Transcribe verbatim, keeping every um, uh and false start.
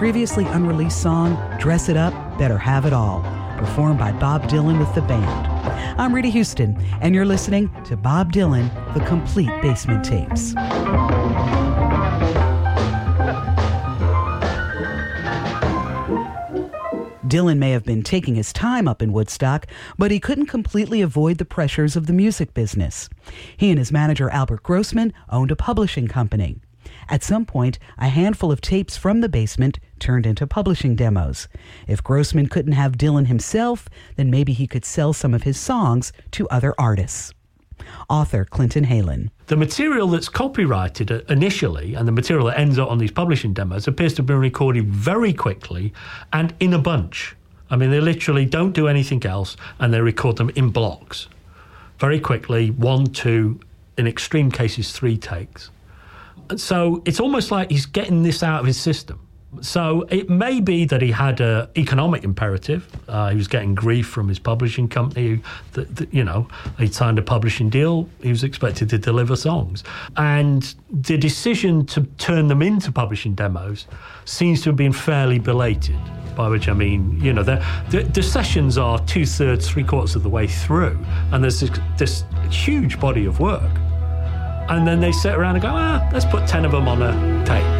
previously unreleased song, Dress It Up, Better Have It All, performed by Bob Dylan with the band. I'm Rita Houston, and you're listening to Bob Dylan, The Complete Basement Tapes. Dylan may have been taking his time up in Woodstock, but he couldn't completely avoid the pressures of the music business. He and his manager, Albert Grossman, owned a publishing company. At some point, a handful of tapes from the basement turned into publishing demos. If Grossman couldn't have Dylan himself, then maybe he could sell some of his songs to other artists. Author Clinton Heylin. The material that's copyrighted initially and the material that ends up on these publishing demos appears to have been recorded very quickly and in a bunch. I mean, they literally don't do anything else and they record them in blocks. Very quickly, one, two, in extreme cases, three takes. So it's almost like he's getting this out of his system. So it may be that he had an economic imperative. Uh, he was getting grief from his publishing company. That, that, you know, he'd signed a publishing deal. He was expected to deliver songs. And the decision to turn them into publishing demos seems to have been fairly belated, by which I mean, you know, the, the, the sessions are two-thirds, three-quarters of the way through, and there's this, this huge body of work. And then they sit around and go, ah, let's put ten of them on a tape.